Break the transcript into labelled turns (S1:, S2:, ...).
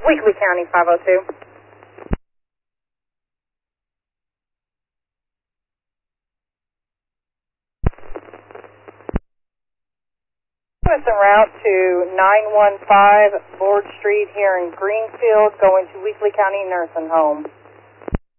S1: Weakley County 502. It's en route to 915 Lord Street here in Greenfield, going to Weakley County Nursing Home.